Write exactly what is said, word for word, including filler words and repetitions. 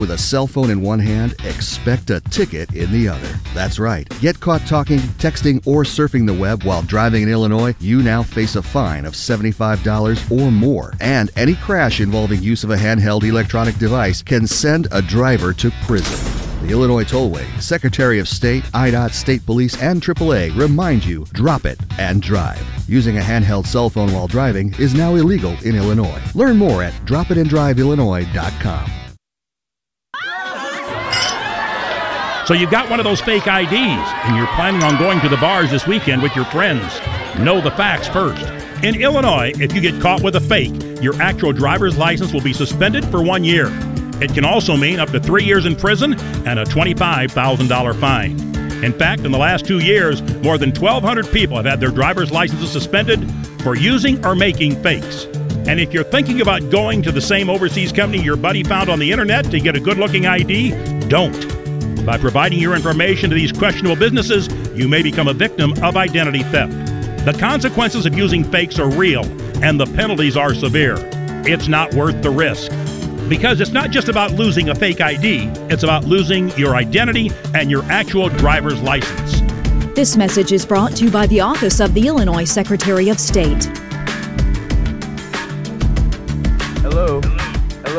With a cell phone in one hand, expect a ticket in the other. That's right. Get caught talking, texting, or surfing the web while driving in Illinois, you now face a fine of seventy-five dollars or more. And any crash involving use of a handheld electronic device can send a driver to prison. The Illinois Tollway, Secretary of State, I D O T, State Police, and triple A remind you, drop it and drive. Using a handheld cell phone while driving is now illegal in Illinois. Learn more at drop it and drive illinois dot com. So you've got one of those fake I Ds, and you're planning on going to the bars this weekend with your friends. Know the facts first. In Illinois, if you get caught with a fake, your actual driver's license will be suspended for one year. It can also mean up to three years in prison and a twenty-five thousand dollars fine. In fact, in the last two years, more than twelve hundred people have had their driver's licenses suspended for using or making fakes. And if you're thinking about going to the same overseas company your buddy found on the internet to get a good-looking I D, don't. By providing your information to these questionable businesses, you may become a victim of identity theft. The consequences of using fakes are real, and the penalties are severe. It's not worth the risk. Because it's not just about losing a fake I D, it's about losing your identity and your actual driver's license. This message is brought to you by the Office of the Illinois Secretary of State.